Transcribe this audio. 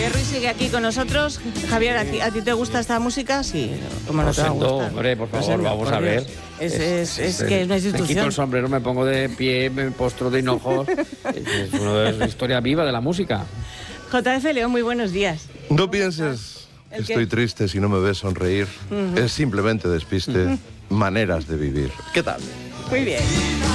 Javier Ruiz sigue aquí con nosotros. Javier, ¿a ti te gusta esta música? Sí, ¿cómo no te va a gustar? Hombre, por favor, Rosendo, vamos por a ver. Dios. Es que es una Me quito institución. el sombrero, me pongo de pie, me postro de hinojos. Es una historia viva de la música. JF León, muy buenos días. No pienses que estoy triste si no me ves sonreír. Es simplemente despiste. Maneras de vivir. ¿Qué tal? Muy bien.